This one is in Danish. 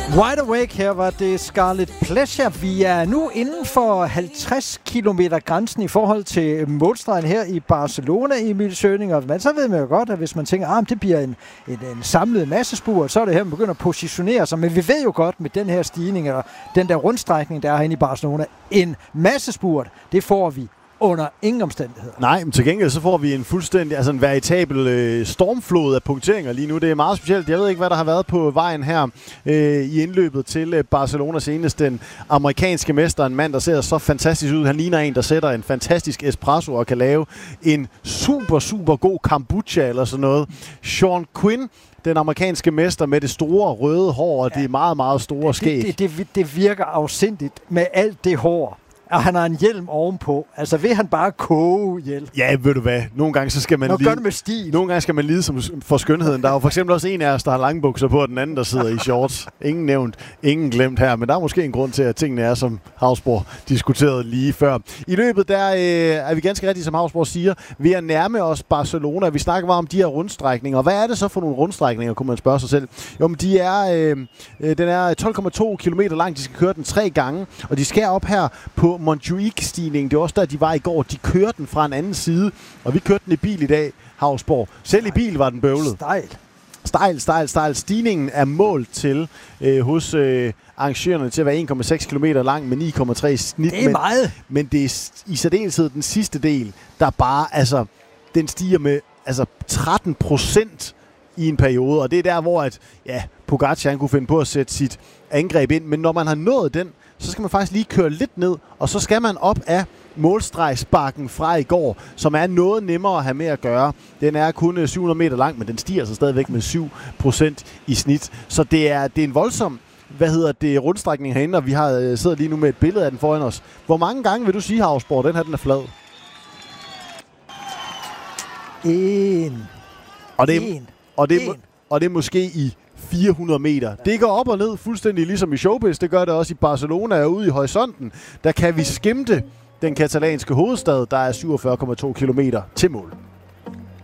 Wide Awake, her var det Scarlet Pleasure. Vi er nu inden for 50 km grænsen i forhold til målstregen her i Barcelona, Emil Søning. Men så ved man jo godt, at hvis man tænker, det bliver en samlet massespurt, så er det her, man begynder at positionere sig. Men vi ved jo godt med den her stigning, eller den der rundstrækning, der er herinde i Barcelona, en massespurt, det får vi under ingen omstændigheder. Nej, men til gengæld så får vi en fuldstændig, en veritabel stormflod af punkteringer lige nu. Det er meget specielt. Jeg ved ikke, hvad der har været på vejen her i indløbet til Barcelona senest. Den amerikanske mester, en mand, der ser så fantastisk ud. Han ligner en, der sætter en fantastisk espresso og kan lave en super, super god kombucha eller sådan noget. Sean Quinn, den amerikanske mester med det store røde hår og det meget, meget store skæg. Det virker afsindigt med alt det hår. Og han har en hjelm ovenpå. Altså vil han bare koge ihjel? Ja, ved du hvad? Nogle gange så skal man Nogle gange skal man lide for skønheden. Der er jo for eksempel også en af os, der har langbukser på, og den anden, der sidder i shorts. Ingen nævnt, ingen glemt her. Men der er måske en grund til, at tingene er, som Hausborg diskuterede lige før. I løbet der er vi ganske rigtigt, som Hausborg siger, ved at nærme os Barcelona. Vi snakker bare om de her rundstrækninger. Hvad er det så for nogle rundstrækninger, kunne man spørge sig selv? Jo, men den er 12,2 km lang. De skal køre den 3 gange, og de skal op her på Montjuic-stigningen. Det var også der, de var i går. De kørte den fra en anden side, og vi kørte den i bil i dag, Hausborg. Selv i bil var den bøvlet. Stejl. Stigningen er målt til hos arrangørerne til at være 1,6 km lang med 9,3 i snit. Det er meget. Men det er i særdeleshed den sidste del, der bare, den stiger med 13% i en periode, og det er der, hvor Pogacar han kunne finde på at sætte sit angreb ind. Men når man har nået den, så skal man faktisk lige køre lidt ned, og så skal man op af målstregsbakken fra i går, som er noget nemmere at have med at gøre. Den er kun 700 meter lang, men den stiger så stadigvæk med 7% i snit. Så det er en voldsom rundstrækning herinde, og vi har siddet lige nu med et billede af den foran os. Hvor mange gange vil du sige, Hausborg, den er flad? 1. Og det er måske i 400 meter. Det går op og ned fuldstændig ligesom i showbiz. Det gør det også i Barcelona og ude i horisonten. Der kan vi skimte den katalanske hovedstad, der er 47,2 kilometer til mål.